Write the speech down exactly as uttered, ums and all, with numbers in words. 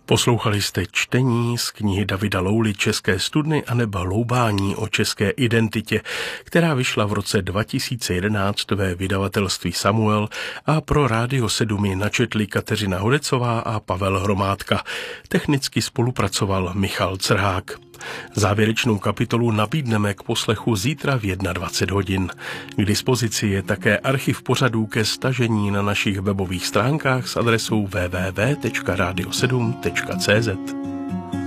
Poslouchali jste čtení z knihy Davida Louly České studny anebo Hloubání o české identitě, která vyšla v roce dva tisíce jedenáct ve vydavatelství Samuel a pro Rádio sedm ji načetli Kateřina Hodecová a Pavel Hromádka. Technicky spolupracoval Michal Crhák. Závěrečnou kapitolu nabídneme k poslechu zítra v dvacet jedna hodin. K dispozici je také archiv pořadů ke stažení na našich webových stránkách s adresou w w w tečka radio sedm tečka c z.